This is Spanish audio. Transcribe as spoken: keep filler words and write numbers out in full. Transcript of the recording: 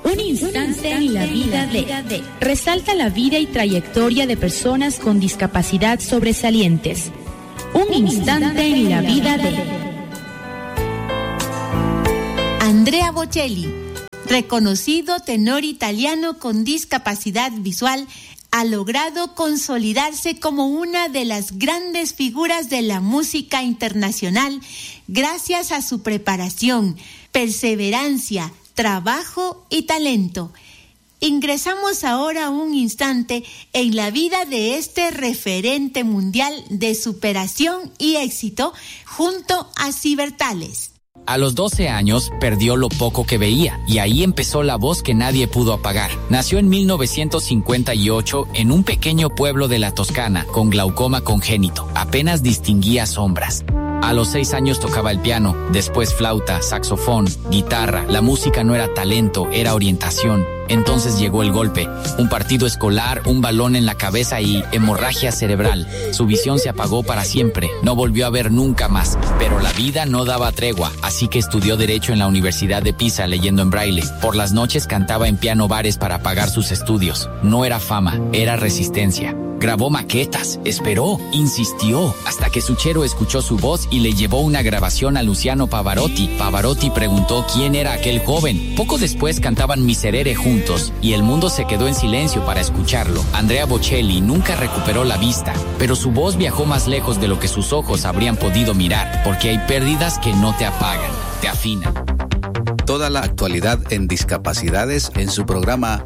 Un instante en la vida de... Resalta la vida y trayectoria de personas con discapacidad sobresalientes. Un instante en la vida de... Andrea Bocelli, reconocido tenor italiano con discapacidad visual, ha logrado consolidarse como una de las grandes figuras de la música internacional gracias a su preparación, perseverancia, trabajo y talento. Ingresamos ahora un instante en la vida de este referente mundial de superación y éxito junto a Cibertales. A los doce años perdió lo poco que veía y ahí empezó la voz que nadie pudo apagar. Nació en mil novecientos cincuenta y ocho en un pequeño pueblo de la Toscana con glaucoma congénito. Apenas distinguía sombras. A los seis años tocaba el piano, después flauta, saxofón, guitarra. La música no era talento, era orientación. Entonces llegó el golpe, un partido escolar, un balón en la cabeza y hemorragia cerebral. Su visión se apagó para siempre, no volvió a ver nunca más. Pero la vida no daba tregua, así que estudió Derecho en la Universidad de Pisa leyendo en braille. Por las noches cantaba en piano bares para pagar sus estudios. No era fama, era resistencia. Grabó maquetas, esperó, insistió, hasta que Suchero escuchó su voz y le llevó una grabación a Luciano Pavarotti. Pavarotti preguntó quién era aquel joven. Poco después cantaban Miserere juntos y el mundo se quedó en silencio para escucharlo. Andrea Bocelli nunca recuperó la vista, pero su voz viajó más lejos de lo que sus ojos habrían podido mirar, porque hay pérdidas que no te apagan, te afinan. Toda la actualidad en discapacidades en su programa